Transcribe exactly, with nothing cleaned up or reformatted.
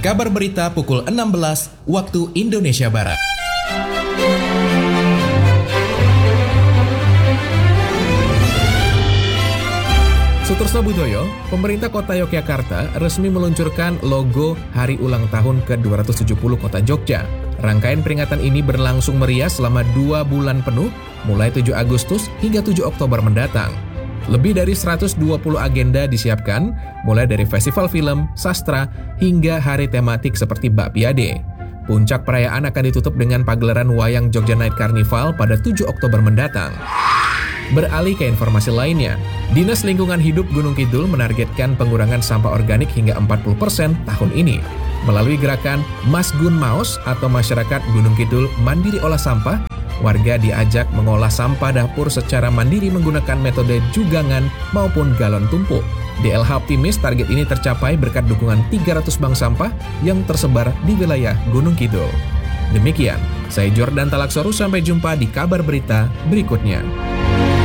Kabar Berita pukul enam belas waktu Indonesia Barat. Sutorsno Budoyo, pemerintah kota Yogyakarta resmi meluncurkan logo Hari Ulang Tahun ke dua ratus tujuh puluh Kota Jogja. Rangkaian peringatan ini berlangsung meriah selama dua bulan penuh, mulai tujuh Agustus hingga tujuh Oktober mendatang. Lebih dari seratus dua puluh agenda disiapkan, mulai dari festival film, sastra, hingga hari tematik seperti Bakpiade. Puncak perayaan akan ditutup dengan pagelaran Wayang Jogja Night Carnival pada tujuh Oktober mendatang. Beralih ke informasi lainnya, Dinas Lingkungan Hidup Gunung Kidul menargetkan pengurangan sampah organik hingga empat puluh persen tahun ini. Melalui gerakan Masgun Maos atau Masyarakat Gunung Kidul Mandiri Olah Sampah, warga diajak mengolah sampah dapur secara mandiri menggunakan metode jugangan maupun galon tumpuk. D L H optimis target ini tercapai berkat dukungan tiga ratus bank sampah yang tersebar di wilayah Gunung Kidul. Demikian, saya Jordan Talaksoru, sampai jumpa di kabar berita berikutnya.